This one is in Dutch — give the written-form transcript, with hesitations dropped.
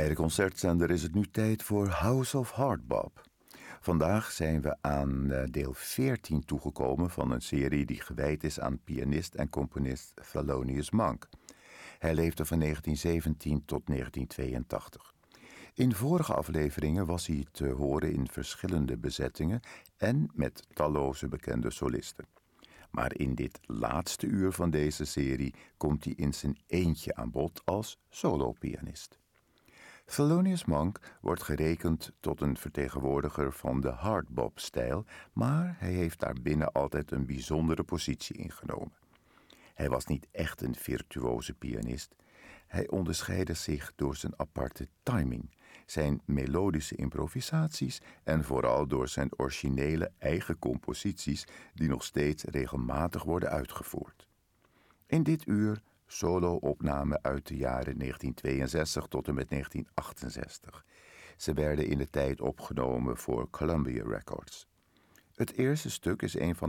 de concertzender is het nu tijd voor House of Hardbop. Vandaag zijn we aan deel 14 toegekomen van een serie die gewijd is aan pianist en componist Thelonious Monk. Hij leefde van 1917 tot 1982. In vorige afleveringen was hij te horen in verschillende bezettingen en met talloze bekende solisten. Maar in dit laatste uur van deze serie komt hij in zijn eentje aan bod als solopianist. Thelonious Monk wordt gerekend tot een vertegenwoordiger van de hardbop-stijl, maar hij heeft daarbinnen altijd een bijzondere positie ingenomen. Hij was niet echt een virtuoze pianist. Hij onderscheidde zich door zijn aparte timing, zijn melodische improvisaties en vooral door zijn originele eigen composities die nog steeds regelmatig worden uitgevoerd. In dit uur solo-opnamen uit de jaren 1962 tot en met 1968. Ze werden in de tijd opgenomen voor Columbia Records. Het eerste stuk is een van